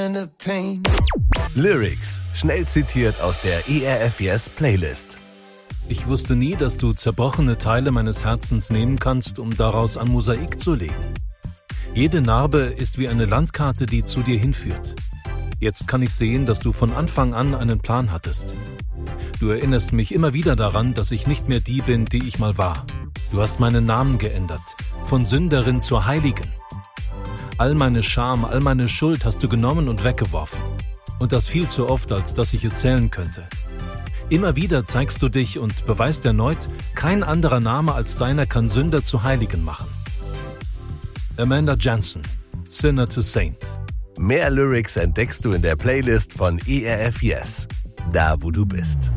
and the pain. Lyrics, schnell zitiert aus der ERF Yes Playlist. Ich wusste nie, dass du zerbrochene Teile meines Herzens nehmen kannst, um daraus ein Mosaik zu legen. Jede Narbe ist wie eine Landkarte, die zu dir hinführt. Jetzt kann ich sehen, dass du von Anfang an einen Plan hattest. Du erinnerst mich immer wieder daran, dass ich nicht mehr die bin, die ich mal war. Du hast meinen Namen geändert, von Sünderin zur Heiligen. All meine Scham, all meine Schuld hast du genommen und weggeworfen. Und das viel zu oft, als dass ich es zählen könnte. Immer wieder zeigst du dich und beweist erneut, kein anderer Name als deiner kann Sünder zu Heiligen machen. Amanda Jensen, Sinner to Saint. Mehr Lyrics entdeckst du in der Playlist von ERF Yes, da wo du bist.